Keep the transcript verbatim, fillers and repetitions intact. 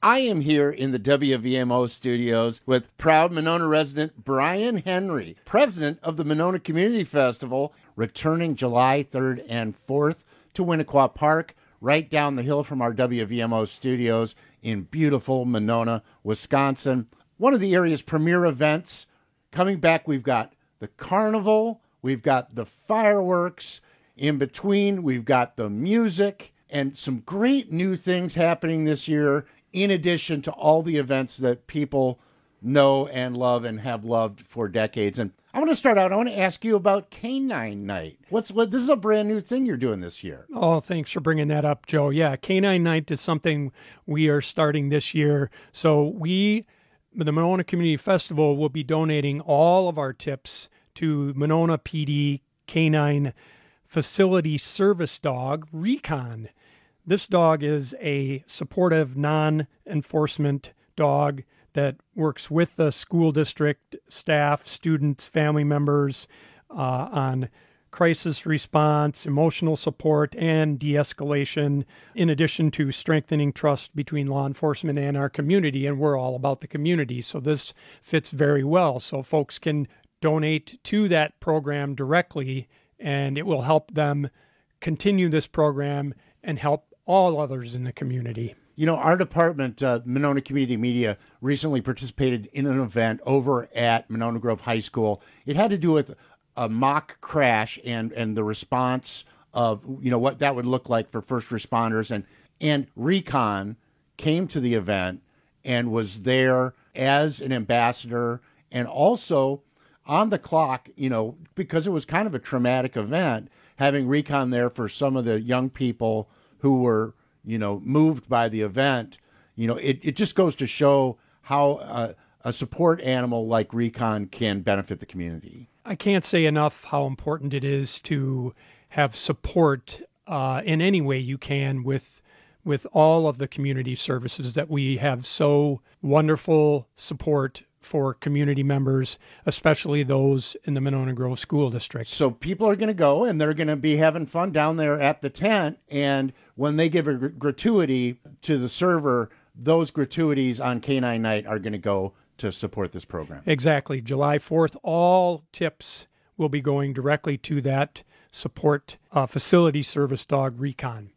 I am here in the W V M O studios with proud Monona resident Brian Henry, president of the Monona Community Festival, returning July third and fourth to Winnequa Park, right down the hill from our W V M O studios in beautiful Monona, Wisconsin. One of the area's premier events. Coming back, we've got the carnival, we've got the fireworks. In between, we've got the music and some great new things happening this year, in addition to all the events that people know and love and have loved for decades. And I want to start out, I want to ask you about Canine Night. What's what? This is a brand new thing you're doing this year. Oh, thanks for bringing that up, Joe. Yeah, Canine Night is something we are starting this year. So we, the Monona Community Festival, will be donating all of our tips to Monona P D Canine Facility Service Dog, Recon. This dog is a supportive, non-enforcement dog that works with the school district staff, students, family members uh, on crisis response, emotional support, and de-escalation, in addition to strengthening trust between law enforcement and our community. And we're all about the community, so this fits very well. So folks can donate to that program directly, and it will help them continue this program and help all others in the community. You know, our department, uh, Monona Community Media, recently participated in an event over at Monona Grove High School. It had to do with a mock crash and, and the response of, you know, what that would look like for first responders. And, and Recon came to the event and was there as an ambassador and also on the clock, you know, because it was kind of a traumatic event, having Recon there for some of the young people who were, you know, moved by the event. You know, it, it just goes to show how uh, a support animal like Recon can benefit the community. I can't say enough how important it is to have support uh, in any way you can with with all of the community services that we have. So wonderful support for community members, especially those in the Monona Grove School District. So people are going to go and they're going to be having fun down there at the tent. And when they give a gr- gratuity to the server, those gratuities on Canine Night are going to go to support this program. Exactly. July fourth, all tips will be going directly to that support uh, facility service dog, Recon.